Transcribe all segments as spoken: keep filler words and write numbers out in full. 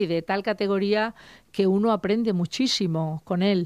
y de tal categoría que uno aprende muchísimo con él.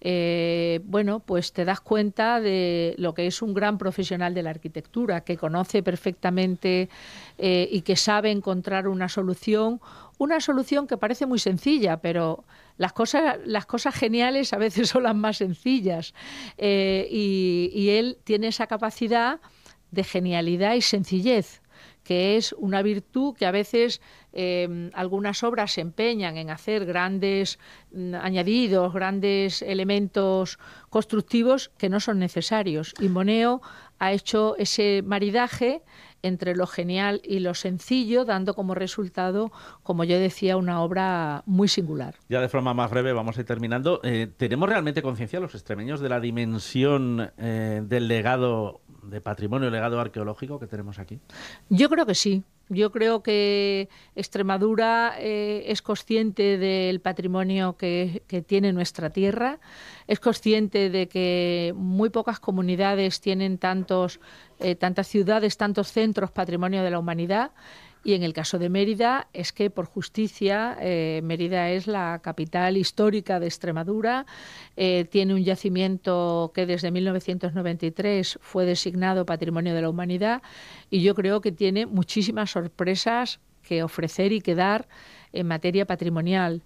Eh, bueno, pues te das cuenta de lo que es un gran profesional de la arquitectura, que conoce perfectamente eh, y que sabe encontrar una solución, una solución que parece muy sencilla, pero las cosas, las cosas geniales a veces son las más sencillas. Eh, y, y él tiene esa capacidad de genialidad y sencillez, que es una virtud que a veces eh, algunas obras se empeñan en hacer grandes mm, añadidos, grandes elementos constructivos que no son necesarios. Y Moneo ha hecho ese maridaje entre lo genial y lo sencillo, dando como resultado, como yo decía, una obra muy singular. Ya de forma más breve, vamos a ir terminando. Eh, ¿Tenemos realmente conciencia los extremeños de la dimensión eh, del legado de patrimonio, legado arqueológico que tenemos aquí? Yo creo que sí. Yo creo que Extremadura eh, es consciente del patrimonio que, que tiene nuestra tierra, es consciente de que muy pocas comunidades tienen tantos, eh, tantas ciudades, tantos centros patrimonio de la humanidad. Y en el caso de Mérida es que, por justicia, eh, Mérida es la capital histórica de Extremadura, eh, tiene un yacimiento que desde mil novecientos noventa y tres fue designado Patrimonio de la Humanidad, y yo creo que tiene muchísimas sorpresas que ofrecer y que dar en materia patrimonial.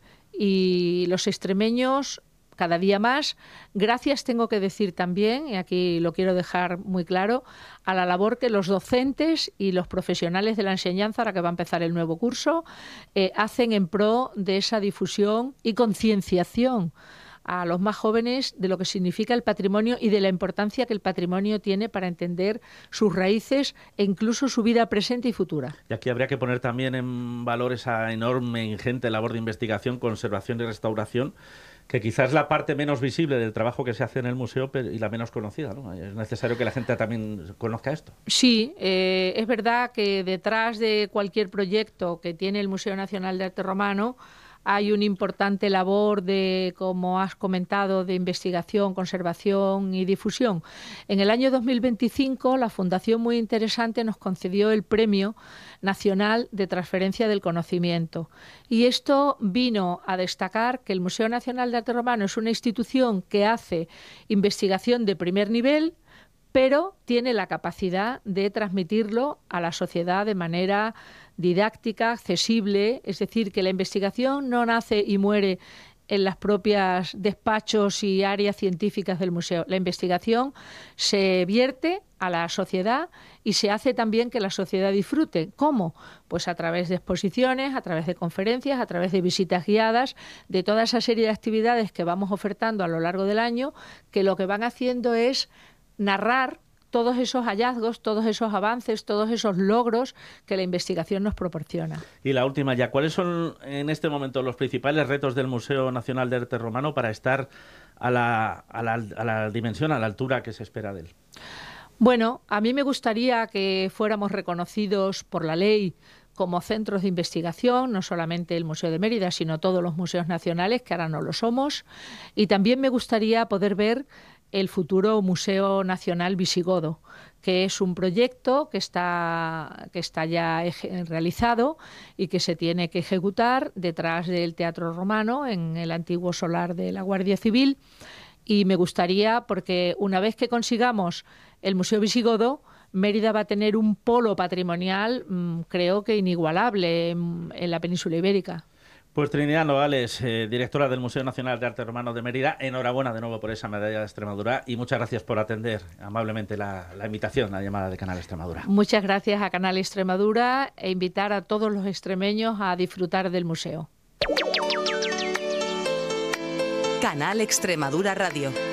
Y los extremeños, cada día más, gracias tengo que decir también, y aquí lo quiero dejar muy claro, a la labor que los docentes y los profesionales de la enseñanza, ahora que va a empezar el nuevo curso, eh, hacen en pro de esa difusión y concienciación a los más jóvenes de lo que significa el patrimonio y de la importancia que el patrimonio tiene para entender sus raíces e incluso su vida presente y futura. Y aquí habría que poner también en valor esa enorme, ingente labor de investigación, conservación y restauración, que quizás es la parte menos visible del trabajo que se hace en el museo, pero, y la menos conocida, ¿no? Es necesario que la gente también conozca esto. Sí, eh, es verdad que detrás de cualquier proyecto que tiene el Museo Nacional de Arte Romano hay una importante labor de, como has comentado, de investigación, conservación y difusión. En el año dos mil veinticinco, la Fundación Muy Interesante nos concedió el Premio Nacional de Transferencia del Conocimiento. Y esto vino a destacar que el Museo Nacional de Arte Romano es una institución que hace investigación de primer nivel, pero tiene la capacidad de transmitirlo a la sociedad de manera didáctica, accesible, es decir, que la investigación no nace y muere en las propias despachos y áreas científicas del museo. La investigación se vierte a la sociedad y se hace también que la sociedad disfrute. ¿Cómo? Pues a través de exposiciones, a través de conferencias, a través de visitas guiadas, de toda esa serie de actividades que vamos ofertando a lo largo del año, que lo que van haciendo es narrar todos esos hallazgos, todos esos avances, todos esos logros que la investigación nos proporciona. Y la última ya, ¿cuáles son en este momento los principales retos del Museo Nacional de Arte Romano para estar a la, a la, a la dimensión, a la altura que se espera de él? Bueno, a mí me gustaría que fuéramos reconocidos por la ley como centros de investigación, no solamente el Museo de Mérida, sino todos los museos nacionales, que ahora no lo somos. Y también me gustaría poder ver el futuro Museo Nacional Visigodo, que es un proyecto que está, que está ya realizado y que se tiene que ejecutar detrás del Teatro Romano, en el antiguo solar de la Guardia Civil. Y me gustaría, porque una vez que consigamos el Museo Visigodo, Mérida va a tener un polo patrimonial, mmm, creo que inigualable en, en la península ibérica. Pues Trinidad Nogales, eh, directora del Museo Nacional de Arte Romano de Mérida, enhorabuena de nuevo por esa medalla de Extremadura y muchas gracias por atender amablemente la, la invitación, la llamada de Canal Extremadura. Muchas gracias a Canal Extremadura e invitar a todos los extremeños a disfrutar del museo. Canal Extremadura Radio.